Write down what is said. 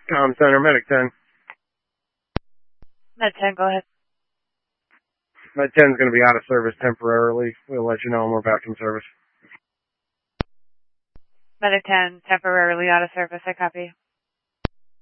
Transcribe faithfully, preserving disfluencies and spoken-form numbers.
Com Center, Medic ten. Med ten, go ahead. Med ten's going to be out of service temporarily. We'll let you know when we're back in service. Medic ten, temporarily out of service. I copy.